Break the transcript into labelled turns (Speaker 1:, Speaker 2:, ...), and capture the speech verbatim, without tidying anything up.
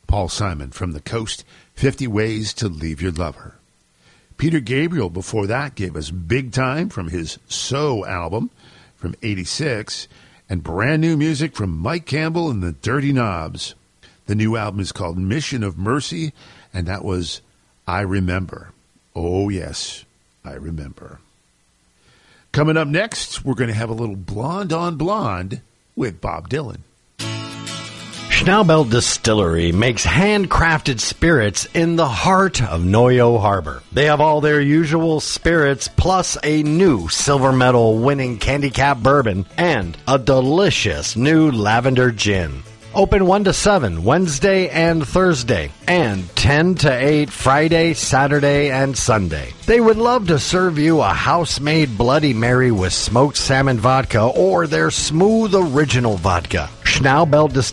Speaker 1: Paul Simon from the Coast, fifty Ways to Leave Your Lover. Peter Gabriel before that gave us Big Time from his So album from eighty-six, and brand new music from Mike Campbell and the Dirty Knobs. The new album is called Mission of Mercy, and that was I Remember. Oh, yes, I remember. Coming up next, we're going to have a little Blonde on Blonde with Bob Dylan.
Speaker 2: Schnaubelt Distillery makes handcrafted spirits in the heart of Noyo Harbor. They have all their usual spirits, plus a new silver medal winning Candy Cap bourbon and a delicious new lavender gin. Open one to seven Wednesday and Thursday, and ten to eight Friday, Saturday, and Sunday. They would love to serve you a house-made Bloody Mary with smoked salmon vodka or their smooth original vodka. Schnaubelt Distillery